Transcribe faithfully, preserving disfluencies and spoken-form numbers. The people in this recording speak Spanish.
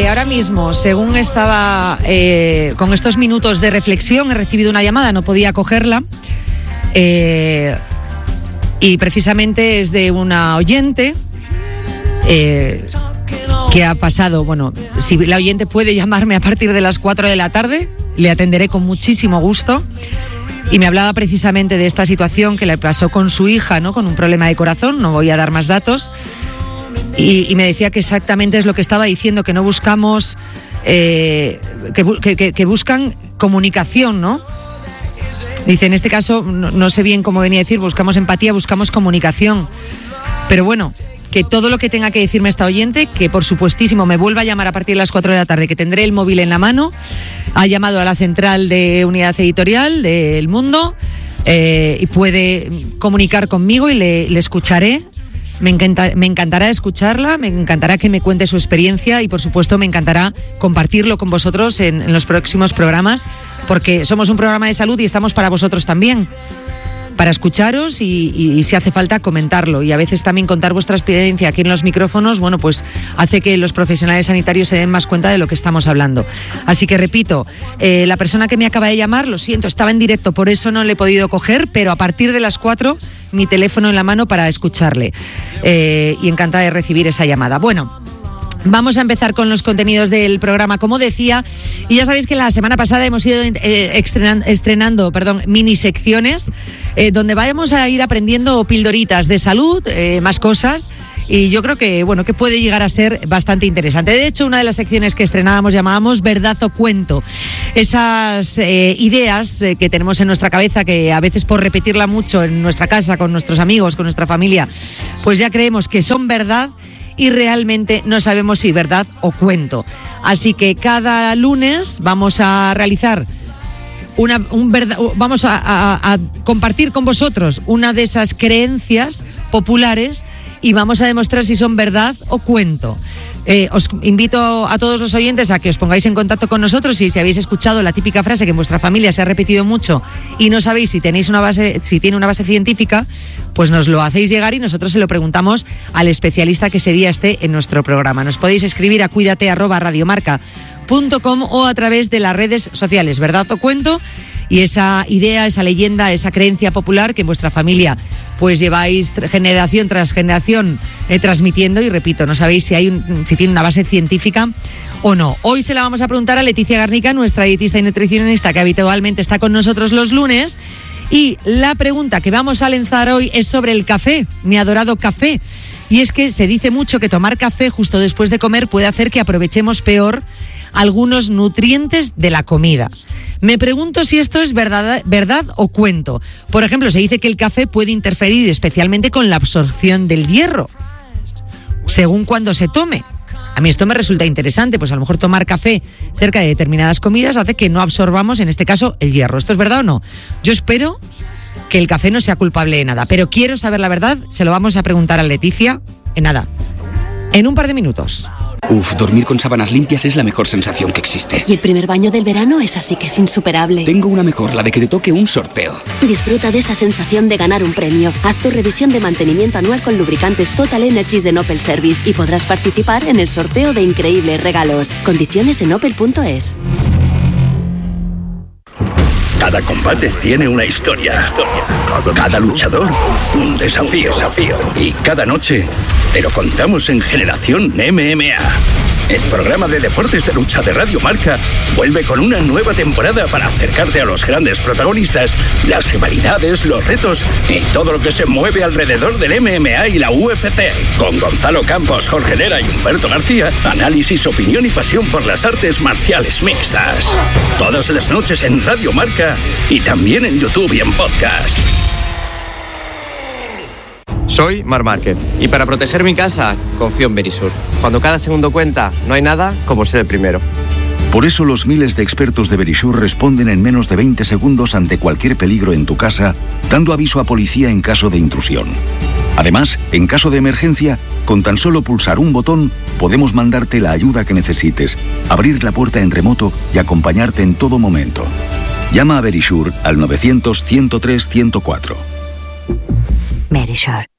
que ahora mismo, según estaba eh, con estos minutos de reflexión, he recibido una llamada, no podía cogerla, eh, y precisamente es de una oyente eh, que ha pasado, bueno, si la oyente puede llamarme a partir de las cuatro de la tarde, le atenderé con muchísimo gusto. Y me hablaba precisamente de esta situación que le pasó con su hija, ¿no? Con un problema de corazón, no voy a dar más datos. Y, y me decía que exactamente es lo que estaba diciendo, que no buscamos, eh, que, que, que buscan comunicación, ¿no? Dice, en este caso, no, no sé bien cómo venía a decir, buscamos empatía, buscamos comunicación. Pero bueno, que todo lo que tenga que decirme esta oyente, que por supuestísimo me vuelva a llamar a partir de las cuatro de la tarde, que tendré el móvil en la mano. Ha llamado a la central de unidad editorial de El Mundo eh, y puede comunicar conmigo y le, le escucharé. Me, encanta, me encantará escucharla, me encantará que me cuente su experiencia y por supuesto me encantará compartirlo con vosotros en, en los próximos programas, porque somos un programa de salud y estamos para vosotros también, para escucharos y, y, y si hace falta comentarlo, y a veces también contar vuestra experiencia aquí en los micrófonos, bueno, pues hace que los profesionales sanitarios se den más cuenta de lo que estamos hablando. Así que repito, eh, la persona que me acaba de llamar, lo siento, estaba en directo, por eso no le he podido coger, pero a partir de las cuatro mi teléfono en la mano para escucharle, eh, y encantada de recibir esa llamada. Bueno, vamos a empezar con los contenidos del programa, como decía, y ya sabéis que la semana pasada hemos ido eh, estrenando, estrenando perdón, mini secciones eh, donde vamos a ir aprendiendo pildoritas de salud, eh, más cosas, y yo creo que, bueno, que puede llegar a ser bastante interesante. De hecho, una de las secciones que estrenábamos llamábamos Verdad o Cuento. Esas eh, ideas eh, que tenemos en nuestra cabeza, que a veces por repetirla mucho en nuestra casa, con nuestros amigos, con nuestra familia, pues ya creemos que son verdad, y realmente no sabemos si verdad o cuento. Así que cada lunes vamos a realizar una, un verdad, vamos a, a, a compartir con vosotros una de esas creencias populares y vamos a demostrar si son verdad o cuento. Eh, os invito a todos los oyentes a que os pongáis en contacto con nosotros, y si habéis escuchado la típica frase que en vuestra familia se ha repetido mucho y no sabéis si tenéis una base, si tiene una base científica, pues nos lo hacéis llegar y nosotros se lo preguntamos al especialista que ese día esté en nuestro programa. Nos podéis escribir a cuídate arroba radiomarca punto com o a través de las redes sociales, Verdad o Cuento, y esa idea, esa leyenda, esa creencia popular que en vuestra familia pues lleváis generación tras generación eh, transmitiendo, y repito, no sabéis si hay un, si tiene una base científica o no. Hoy se la vamos a preguntar a Leticia Garnica, nuestra dietista y nutricionista que habitualmente está con nosotros los lunes, y la pregunta que vamos a lanzar hoy es sobre el café, mi adorado café. Y es que se dice mucho que tomar café justo después de comer puede hacer que aprovechemos peor algunos nutrientes de la comida. Me pregunto si esto es verdad, verdad o cuento. Por ejemplo, se dice que el café puede interferir especialmente con la absorción del hierro, según cuando se tome. A mí esto me resulta interesante, pues a lo mejor tomar café cerca de determinadas comidas hace que no absorbamos, en este caso, el hierro. ¿Esto es verdad o no? Yo espero que el café no sea culpable de nada, pero quiero saber la verdad, se lo vamos a preguntar a Leticia en nada, en un par de minutos. Uf, dormir con sábanas limpias es la mejor sensación que existe. Y el primer baño del verano es así que es insuperable. Tengo una mejor, la de que te toque un sorteo. Disfruta de esa sensación de ganar un premio. Haz tu revisión de mantenimiento anual con lubricantes Total Energies de Opel Service y podrás participar en el sorteo de increíbles regalos. Condiciones en opel punto es. Cada combate tiene una historia. Cada luchador, un desafío. desafío. Y cada noche te lo contamos en Generación M M A. El programa de deportes de lucha de Radio Marca vuelve con una nueva temporada para acercarte a los grandes protagonistas, las rivalidades, los retos y todo lo que se mueve alrededor del M M A y la U F C. Con Gonzalo Campos, Jorge Lera y Humberto García, análisis, opinión y pasión por las artes marciales mixtas. Todas las noches en Radio Marca y también en YouTube y en podcast. Soy Marc Márquez y para proteger mi casa confío en Verisur. Cuando cada segundo cuenta, no hay nada como ser el primero. Por eso los miles de expertos de Verisur responden en menos de veinte segundos ante cualquier peligro en tu casa, dando aviso a policía en caso de intrusión. Además, en caso de emergencia, con tan solo pulsar un botón, podemos mandarte la ayuda que necesites, abrir la puerta en remoto y acompañarte en todo momento. Llama a Verisur al novecientos, ciento tres, ciento cuatro. Verisur.